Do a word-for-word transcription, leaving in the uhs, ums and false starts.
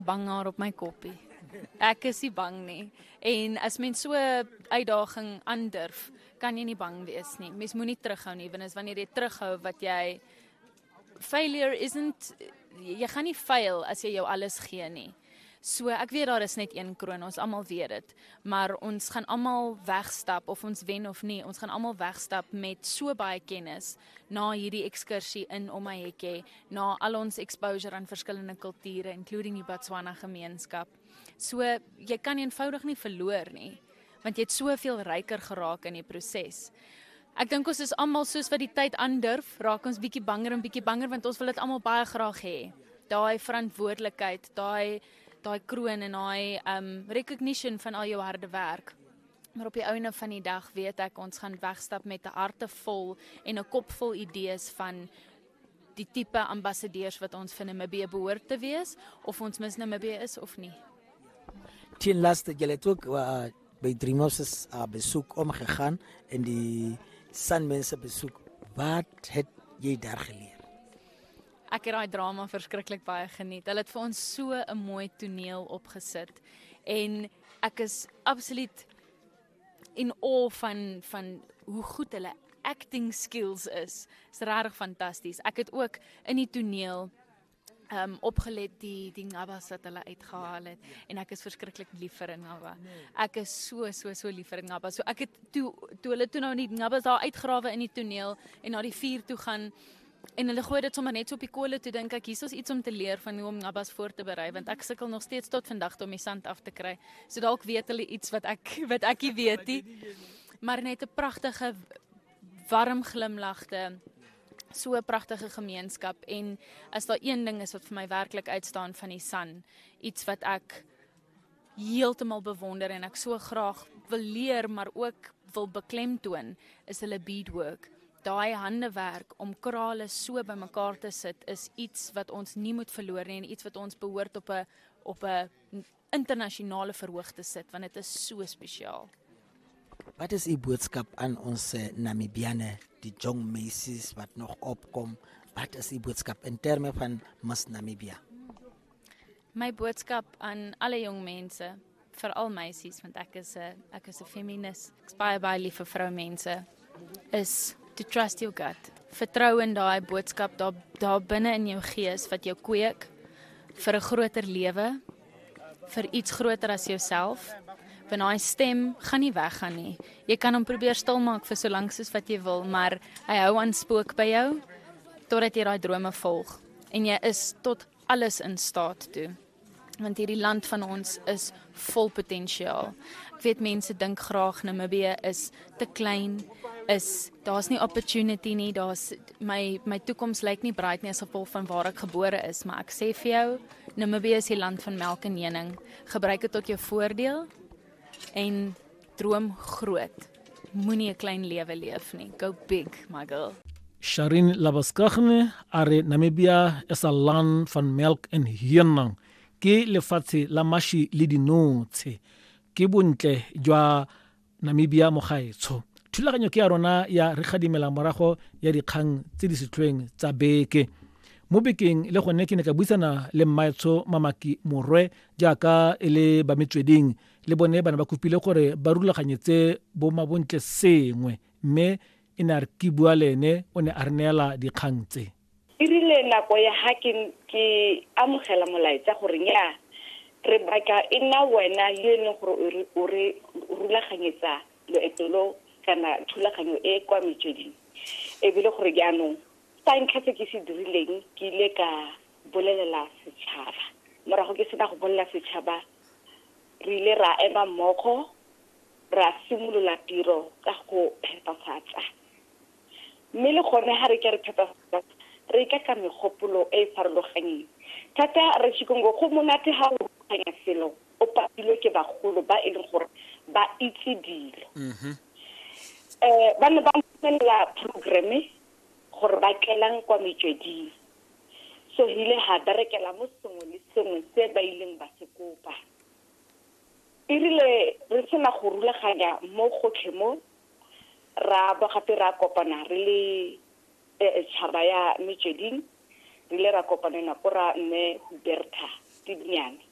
Bang haar op my koppie. Ek is nie bang nie. En as mens so 'n uitdaging aandurf, kan jy nie bang wees nie. Mens moenie terughou nie, want as wanneer jy terughou wat jy failure isn't jy gaan nie fail as jy jou alles gee nie. So ek weet daar is net een kroon, ons almal weet dit, maar ons gaan almal wegstap of ons wen of nie, ons gaan almal wegstap met so baie kennis na hierdie ekskursie in Omaheke, na al ons exposure aan verskillende kulture, including die Botswana gemeenskap. So jy kan eenvoudig nie verloor nie, want jy het soveel ryker geraak in die proses. Ek dink ons is almal soos wat die tyd aandurf, raak ons bietjie banger en bietjie banger want ons wil dit almal baie graag hê. Daai verantwoordelikheid, daai daai kroon en daai um recognition van al jou harde werk. Maar op die einde van die dag weet ek ons gaan wegstap met 'n harte vol en 'n kop vol idees van die tipe ambassadeurs wat ons vir Namibië behoort te wees of ons mis Namibië is of nie. Tien laatste julle het ook uh, by Dreamhouse uh, besoek omgegaan en die Sanmense besoek. Wat het jy daar geleer? Ek het daai drama verskriklik baie geniet. Hulle het vir ons so 'n mooi toneel opgesit en ek is absoluut in awe van van hoe goed hulle acting skills is. Dit is regtig fantasties. Ek het ook in die toneel um opgelet die die Ngabas wat hulle uitgehaal het en ek is verskriklik lief vir 'n Ngaba. Ek is so so so lief vir 'n Ngaba. So ek het toe toe hulle toe nou die Ngabas daar uitgrawe in die toneel en na die vuur toe gaan en hulle gooi dit sommer net so op die kolle toe, dink ek hier is iets om te leer van hoe om Ngabas voor te berei want ek sukkel nog steeds tot vandag om die sand af te kry. So dalk weet hulle iets wat ek wat ek nie weet nie. Maar net 'n pragtige warm glimlagte, so 'n pragtige gemeenskap en as daar een ding is wat vir my werklik uitstaan van die San, iets wat ek heeltemal bewonder en ek so graag wil leer maar ook wil beklemtoon, is hulle beadwork. Daai handewerk om krale so bymekaar te sit is iets wat ons nie moet verloor nie en iets wat ons behoort op 'n op 'n internasionale verhoog te sit want dit is so spesiaal. Wat is die boodskap aan ons uh, Namibiane, die jong meisies wat nog opkom? Wat is die boodskap in terme van Miss Namibia? My boodskap aan alle jong mense, veral meisies want ek is 'n ek is 'n feminis. Ek's baie baie lief vir vroumense. Is to trust your gut. Vertrou in daai boodskap daar daar binne in jou gees wat jou kweek vir 'n groter lewe, vir iets groter as jouself. Want daai stem gaan nie weggaan nie. Jy kan hom probeer stil maak vir so lank soos wat jy wil, maar hy hou aan spook by jou totdat jy daai drome volg en jy is tot alles in staat toe. Want hierdie land van ons is vol potensiaal. Ek weet mense dink graag Namibië is te klein, is daar's nie opportunity nie, daar's my my toekoms lyk nie bright nie as gevolg van waar ek gebore is, maar ek sê vir jou, Namibië is die land van melk en honing. Gebruik dit tot jou voordeel en droom groot. Moenie 'n klein lewe leef nie. Go big, my girl. Sharin Labaskaghni, are Namibia is 'n land van melk en honing. Ke lefatshe la mashi le dinotse. Ke bontle jwa Namibia mo gaetsho. Thulaganyo ke ya rona ya re gadimela morago ya dikgang tse di setlhweng tsa beke. Mo bekeng le gone ke ne ka buisana le Mmaetsho Mamaki Morwe jaaka e le ba metsweding le bone bana ba kopile gore ba rulaganyetse bo mabontle sengwe mme e ne a re ke bua le ene o ne a re neela dikgang tse. E rile nako ya ha ke ke amogela molaetsa gore nya re baka e nna wena le ne gore o re rulaganyetsa loetelo kana thulaganyo e kwa metsweding e bile gore jaanong sa ntlha se ke se dirileng ke ile ka bolelela setšhaba morago ke sena go bolela setšhaba re ile ra ema mmogo ra simolola tiro ka go phepafatsa mme le gone ha re ke re phepafatsa re ka ka megopolo e farologaneng thata re tshikongo go monate ha o kanya selo o papilwe ke bagolo ba e leng gore ba itse dilo mhm eh bana ba la programe gore ba kelang kwa metsweding so hile ha berekela mo sengwe le sengwe se ba ileng ba se kopa e rile re sena go rulaganya mo gotlhe mo ra ba gape ra kopana re le e tshaba ya metsweding re le ra kopana na pora mme Bertha Tidinyane